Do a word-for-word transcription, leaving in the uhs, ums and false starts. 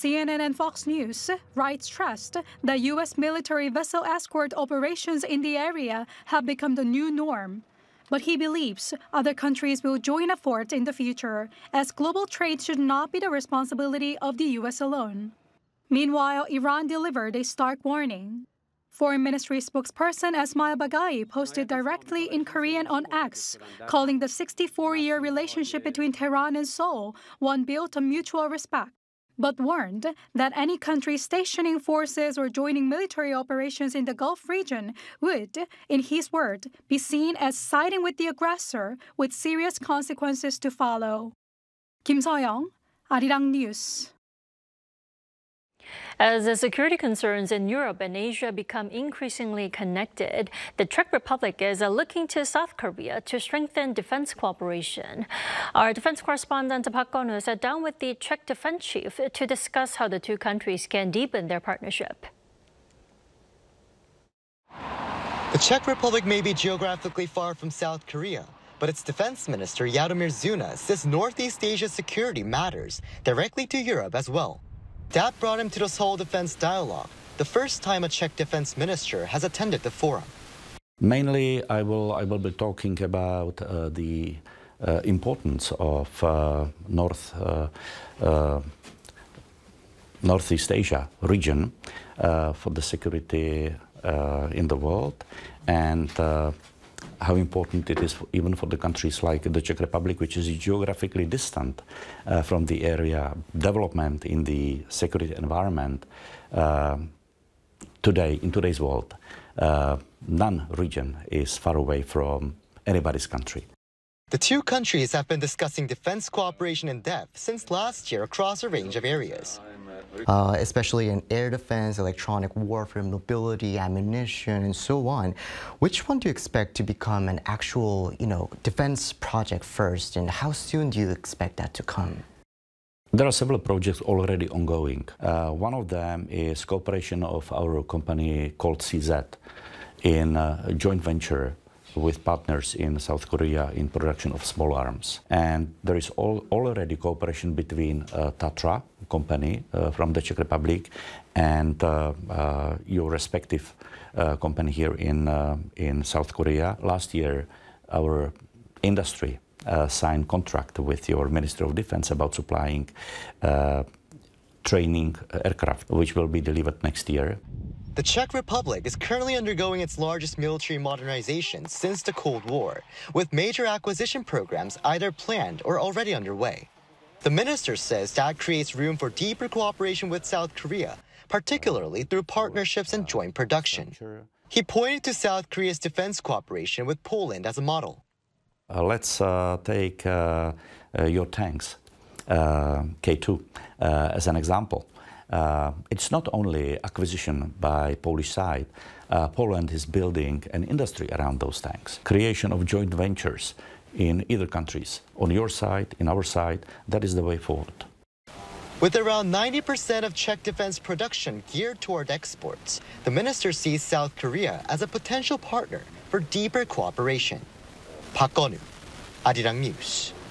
C N N and Fox News, Wright stressed that U S military vessel escort operations in the area have become the new norm. But he believes other countries will join efforts in the future, as global trade should not be the responsibility of the U S alone. Meanwhile, Iran delivered a stark warning. Foreign Ministry spokesperson Esmail Bagai posted directly in Korean on X, calling the sixty-four-year relationship between Tehran and Seoul one built on mutual respect, but warned that any country stationing forces or joining military operations in the Gulf region would, in his word, be seen as siding with the aggressor with serious consequences to follow. Kim Seoyoung, Arirang News. As the security concerns in Europe and Asia become increasingly connected, the Czech Republic is looking to South Korea to strengthen defense cooperation. Our defense correspondent Park Gun-woo sat down with the Czech defense chief to discuss how the two countries can deepen their partnership. The Czech Republic may be geographically far from South Korea, but its defense minister Jaromír Zuna says Northeast Asia's security matters directly to Europe as well. That brought him to the Seoul Defense Dialogue, the first time a Czech defense minister has attended the forum. Mainly, I will, I will be talking about uh, the uh, importance of uh, North, uh, uh, Northeast Asia region uh, for the security uh, in the world, and uh, how important it is for, even for the countries like the Czech Republic, which is geographically distant uh, from the area. Development in the security environment uh, today, in today's world, uh, none region is far away from anybody's country. The two countries have been discussing defense cooperation in depth since last year across a range of areas. Uh, especially in air defense, electronic warfare, mobility, ammunition, and so on. Which one do you expect to become an actual, you know, defense project first, and how soon do you expect that to come? There are several projects already ongoing. Uh, one of them is cooperation of our company called C Z in a joint venture with partners in South Korea in production of small arms. And there is all, already cooperation between uh, Tatra company uh, from the Czech Republic and uh, uh, your respective uh, company here in, uh, in South Korea. Last year, our industry uh, signed contract with your Ministry of Defense about supplying uh, training aircraft, which will be delivered next year. The Czech Republic is currently undergoing its largest military modernization since the Cold War, with major acquisition programs either planned or already underway. The minister says that creates room for deeper cooperation with South Korea, particularly through partnerships and joint production. He pointed to South Korea's defense cooperation with Poland as a model. Uh, let's uh, take uh, uh, your tanks, uh, K two, uh, as an example. Uh, it's not only acquisition by Polish side. Uh, Poland is building an industry around those tanks. Creation of joint ventures in either countries, on your side, in our side, that is the way forward. With around ninety percent of Czech defense production geared toward exports, the minister sees South Korea as a potential partner for deeper cooperation. Park Gun-woo, Arirang News.